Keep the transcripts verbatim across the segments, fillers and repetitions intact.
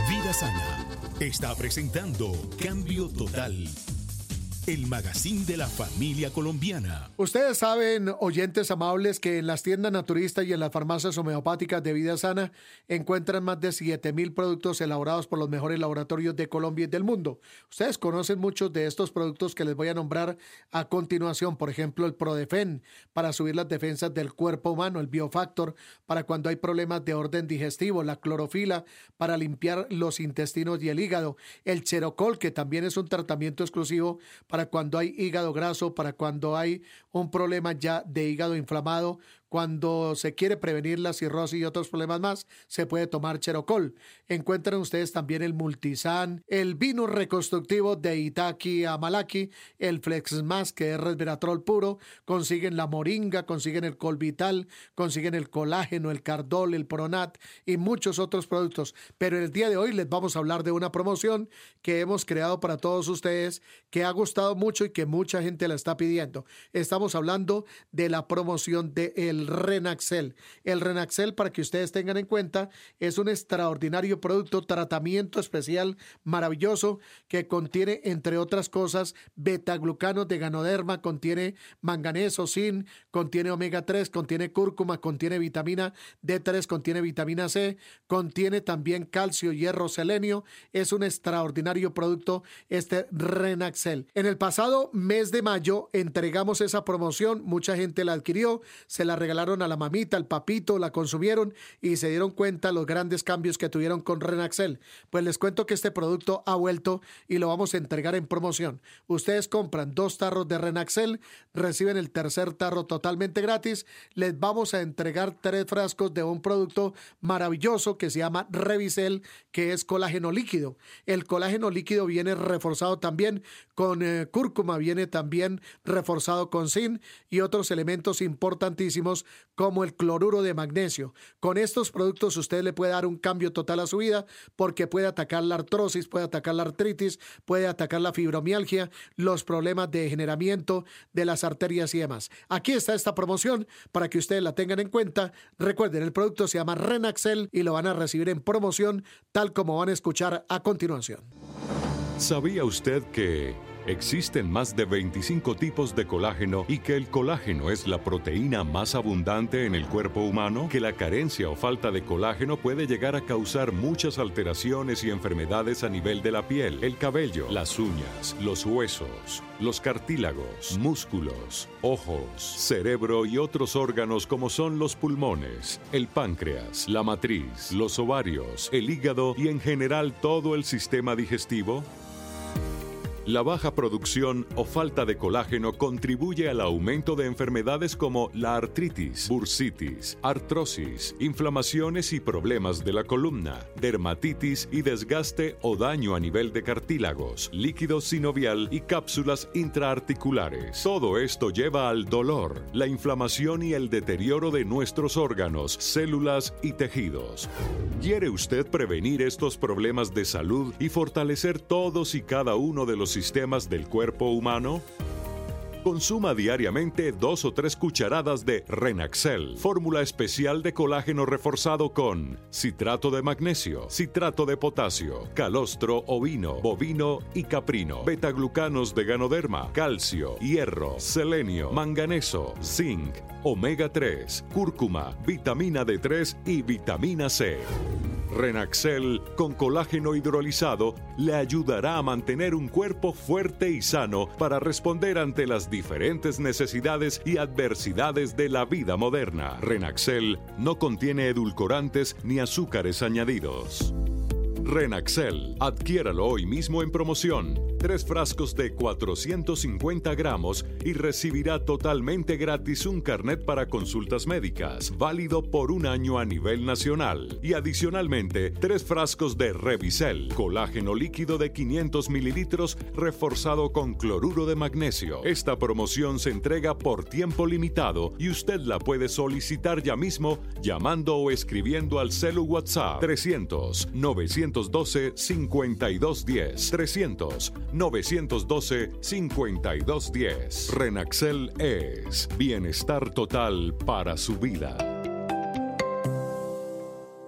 Vida Sana está presentando Cambio Total, el magazine de la familia colombiana. Ustedes saben, oyentes amables, que en las tiendas naturistas y en las farmacias homeopáticas de Vida Sana encuentran más de siete mil productos elaborados por los mejores laboratorios de Colombia y del mundo. Ustedes conocen muchos de estos productos que les voy a nombrar a continuación. Por ejemplo, el Prodefen para subir las defensas del cuerpo humano, el Biofactor para cuando hay problemas de orden digestivo, la Clorofila para limpiar los intestinos y el hígado, el Cherocol, que también es un tratamiento exclusivo para para cuando hay hígado graso, para cuando hay un problema ya de hígado inflamado, cuando se quiere prevenir la cirrosis y otros problemas más, se puede tomar Cherocol. Encuentran ustedes también el Multisan, el vino reconstructivo de Itaki Amalaki, el Flexmas, que es resveratrol puro, consiguen la moringa, consiguen el Colvital, consiguen el colágeno, el Cardol, el Pronat y muchos otros productos. Pero en el día de hoy les vamos a hablar de una promoción que hemos creado para todos ustedes, que ha gustado mucho y que mucha gente la está pidiendo. Estamos hablando de la promoción de el Renaxel. El Renaxel, para que ustedes tengan en cuenta, es un extraordinario producto, tratamiento especial maravilloso que contiene, entre otras cosas, betaglucanos de Ganoderma, contiene manganeso, zinc, contiene omega tres, contiene cúrcuma, contiene vitamina D tres, contiene vitamina C, contiene también calcio, hierro, selenio. Es un extraordinario producto este Renaxel. En el pasado mes de mayo entregamos esa promoción, mucha gente la adquirió, se la regalaron a la mamita, al papito, la consumieron y se dieron cuenta los grandes cambios que tuvieron con Renaxel. Pues les cuento que este producto ha vuelto y lo vamos a entregar en promoción. Ustedes compran dos tarros de Renaxel, reciben el tercer tarro totalmente gratis. Les vamos a entregar tres frascos de un producto maravilloso que se llama Revisel, que es colágeno líquido. El colágeno líquido viene reforzado también con eh, cúrcuma, viene también reforzado con zinc y otros elementos importantísimos como el cloruro de magnesio. Con estos productos usted le puede dar un cambio total a su vida porque puede atacar la artrosis, puede atacar la artritis, puede atacar la fibromialgia, los problemas de degeneramiento de las arterias y demás. Aquí está esta promoción para que ustedes la tengan en cuenta. Recuerden, el producto se llama Renaxel y lo van a recibir en promoción tal como van a escuchar a continuación. ¿Sabía usted que existen más de veinticinco tipos de colágeno y que el colágeno es la proteína más abundante en el cuerpo humano? Que la carencia o falta de colágeno puede llegar a causar muchas alteraciones y enfermedades a nivel de la piel, el cabello, las uñas, los huesos, los cartílagos, músculos, ojos, cerebro y otros órganos como son los pulmones, el páncreas, la matriz, los ovarios, el hígado y en general todo el sistema digestivo? La baja producción o falta de colágeno contribuye al aumento de enfermedades como la artritis, bursitis, artrosis, inflamaciones y problemas de la columna, dermatitis y desgaste o daño a nivel de cartílagos, líquido sinovial y cápsulas intraarticulares. Todo esto lleva al dolor, la inflamación y el deterioro de nuestros órganos, células y tejidos. ¿Quiere usted prevenir estos problemas de salud y fortalecer todos y cada uno de los sistemas del cuerpo humano? Consuma diariamente dos o tres cucharadas de Renaxel, fórmula especial de colágeno reforzado con citrato de magnesio, citrato de potasio, calostro ovino, bovino y caprino, betaglucanos de Ganoderma, calcio, hierro, selenio, manganeso, zinc, omega tres, cúrcuma, vitamina D tres y vitamina C. Renaxel con colágeno hidrolizado le ayudará a mantener un cuerpo fuerte y sano para responder ante las diferentes necesidades y adversidades de la vida moderna. Renaxel no contiene edulcorantes ni azúcares añadidos. Renaxel, adquiéralo hoy mismo en promoción. Tres frascos de cuatrocientos cincuenta gramos y recibirá totalmente gratis un carnet para consultas médicas, válido por un año a nivel nacional. Y adicionalmente, tres frascos de Revisel, colágeno líquido de quinientos mililitros reforzado con cloruro de magnesio. Esta promoción se entrega por tiempo limitado y usted la puede solicitar ya mismo llamando o escribiendo al celu WhatsApp trescientos, novecientos doce, cincuenta y dos diez, trescientos, novecientos doce, cincuenta y dos diez. Renaxel es bienestar total para su vida.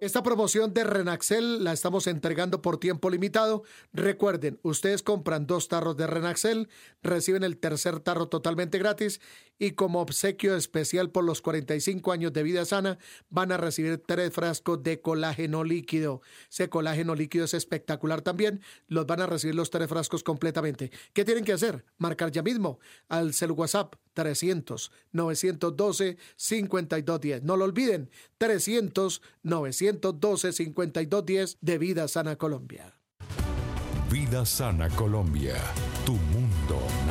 Esta promoción de Renaxel la estamos entregando por tiempo limitado. Recuerden, ustedes compran dos tarros de Renaxel, reciben el tercer tarro totalmente gratis y como obsequio especial por los cuarenta y cinco años de vida sana van a recibir tres frascos de colágeno líquido. Ese colágeno líquido es espectacular también. Los van a recibir los tres frascos completamente. ¿Qué tienen que hacer? Marcar ya mismo al cel WhatsApp trescientos, novecientos doce, cincuenta y dos diez. No lo olviden, trescientos, novecientos doce, cincuenta y dos diez de Vida Sana Colombia. Vida Sana Colombia, tu mundo